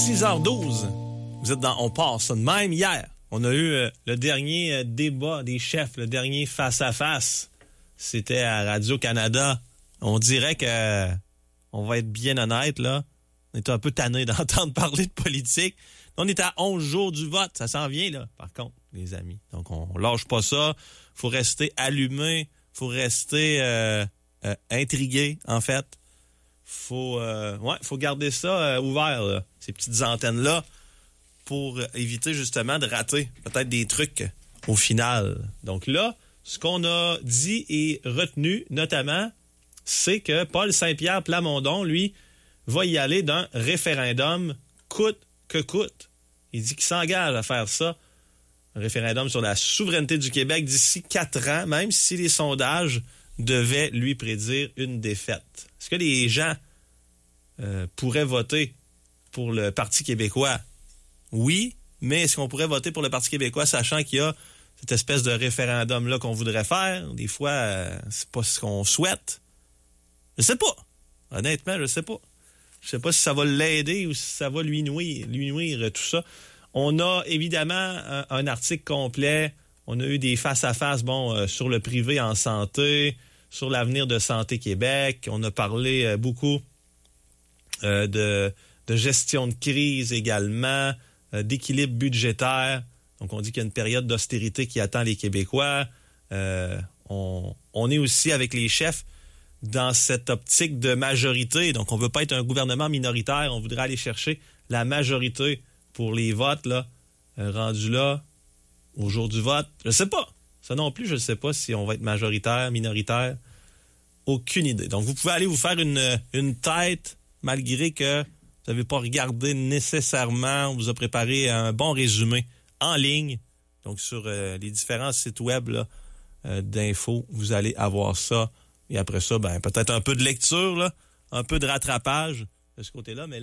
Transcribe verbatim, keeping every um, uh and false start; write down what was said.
six heures douze. Vous êtes dans On part ça de même. Hier, on a eu euh, le dernier euh, débat des chefs, le dernier face-à-face. C'était à Radio-Canada. On dirait que, euh, on va être bien honnête, là. On était un peu tanné d'entendre parler de politique. On est à onze jours du vote. Ça s'en vient, là, par contre, les amis. Donc, on, on lâche pas ça. Faut rester allumé. Faut rester euh, euh, intrigué, en fait. Faut, euh, ouais, faut garder ça euh, ouvert, là, ces petites antennes-là, pour éviter justement de rater peut-être des trucs au final. Donc là, ce qu'on a dit et retenu, notamment, c'est que Paul Saint-Pierre Plamondon, lui, va y aller d'un référendum coûte que coûte. Il dit qu'il s'engage à faire ça, un référendum sur la souveraineté du Québec d'ici quatre ans, même si les sondages devaient lui prédire une défaite. Est-ce que les gens euh, pourraient voter pour le Parti québécois? Oui, mais est-ce qu'on pourrait voter pour le Parti québécois sachant qu'il y a cette espèce de référendum-là qu'on voudrait faire? Des fois, euh, c'est pas ce qu'on souhaite. Je sais pas. Honnêtement, je sais pas. Je sais pas si ça va l'aider ou si ça va lui nuire, lui nuire tout ça. On a évidemment un, un article complet. On a eu des face-à-face, bon, euh, sur le privé en santé, sur l'avenir de Santé Québec. On a parlé euh, beaucoup euh, de, de gestion de crise également, euh, d'équilibre budgétaire. Donc, on dit qu'il y a une période d'austérité qui attend les Québécois. Euh, on, on est aussi avec les chefs dans cette optique de majorité. Donc, on ne veut pas être un gouvernement minoritaire. On voudrait aller chercher la majorité pour les votes, là, euh, rendus là, au jour du vote. Je ne sais pas. Ça non plus, je ne sais pas si on va être majoritaire, minoritaire. Aucune idée. Donc, vous pouvez aller vous faire une, une tête, malgré que vous n'avez pas regardé nécessairement. On vous a préparé un bon résumé en ligne. Donc, sur euh, les différents sites web là, euh, d'infos, vous allez avoir ça. Et après ça, ben peut-être un peu de lecture, là, un peu de rattrapage de ce côté-là. Mais